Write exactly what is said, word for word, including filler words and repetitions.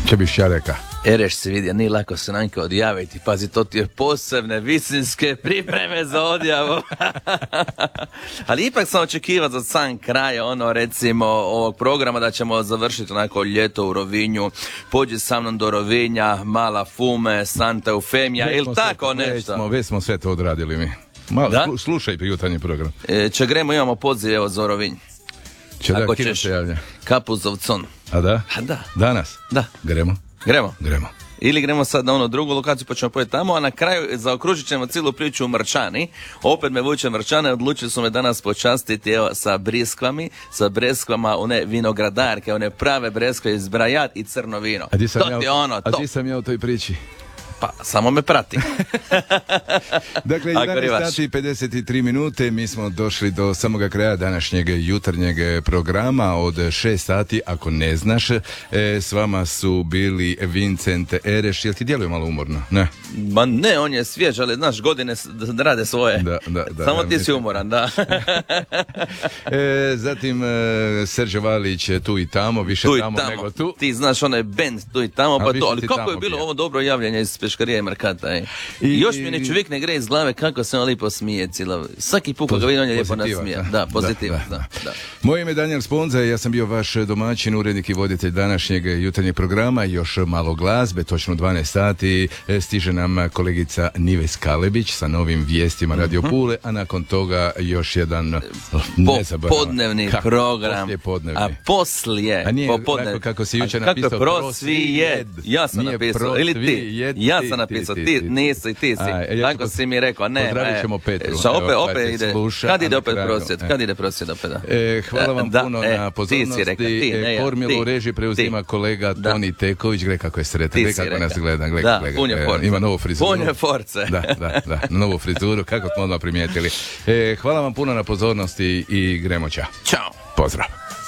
Če biš ja reka? Ereš se vidi, nije lako se nanjka odjaviti. Pazi, to ti je posebne visinske pripreme za odjavu. Ali ipak sam očekivao za sam kraj, ono, recimo, ovog programa da ćemo završiti onako ljeto u Rovinju. Pođi sa mnom do Rovinja, Mala Fume, Santa Eufemija, ili tako sve, nešto. Već smo, već smo sve to odradili mi. Malo, Da? slu, slušaj jutarnji program. E, če gremo, imamo poziv, evo, za Rovinj. Če da, Ako kino ćeš. se javlja. Kapuzovcon. A da? A da. Danas? Da. Gremo? Gremo. Gremo. Ili gremo sad na onu drugu lokaciju pa ćemo pojeti tamo, a na kraju zaokružit ćemo cijelu priču u Mrčani. Opet me vuče Mrčane, odlučili su me danas počastiti evo, sa briskvami, sa breskvama, one vinogradarke, one prave breskve iz Brajat i crno vino. A di sam To ja, ti je ono, a to. di sam ja u toj priči? Pa, samo me prati. Dakle, Ako jedanaest rivaš. sati i pedeset tri minute, mi smo došli do samoga kraja današnjeg jutarnjeg programa od šest sati, ako ne znaš. E, s vama su bili Vincent Ereš, jel ti djeluje malo umorno? Ne. Ma ne, on je svjež, ali znaš, godine s- d- rade svoje. Da, da, da, Samo ja ti si mislim. umoran, da. E, zatim e, Serđe Valić je tu i tamo, više Tu i tamo, tamo. nego tu. Ti znaš onaj band tu i tamo, A pa više to. Ali ti kako tamo je bilo bio. ovo dobro javljanje iz Peškarija i Merkata, ej. I- I još mi ne čovjek ne gre iz glave kako se on lijepo smije cijelo. Svaki put kad ga vidim on je lijepo Pozitivan, nasmija. da. Da, pozitivan, Da, da, da. da. Moje ime je Daniel Sponza, ja sam bio vaš domaćin, urednik i voditelj današnjeg jutarnjeg programa. Još malo glazbe, točno u dvanaest sati e, stiže nam kolegica Nives Kalebić sa novim vijestima Radio Pule, a nakon toga još jedan Po, nezaboravan- podnevni Kako? program. Poslije podnevni. A poslije A nije popodne- onako kako si jučer A kako napisao, prosvijed. Ja sam Nije napisao. Ili ti. prosvijed, Ja ti, sam ti, napisao. ti, Ti, ti. nisi, ti si. Aj, ja ću Tako poz- si mi rekao. Ne, pozdravit e, ćemo Petru. Šta, opet, Evo, opet kad te ide. sluša, Kad a ide na opet kraju, prosvjed? e. Kad ide prosvjed opet, da? E, hvala vam Da, puno e, na ti si pozornosti. rekao, ti, ne E, ja, Formilu ti. u režiji preuzima Ti. kolega Da. Toni Teković. Gle kako je sretan, Ti gle si kako rekao. nas gleda. Gle, Da, gle, pun je e, force. ima novu frizuru. Pun je force. Da, da, da, novu frizuru, kako smo odmah primijetili. E, hvala vam puno na pozornosti i gremo ča. Ćao. Pozdrav.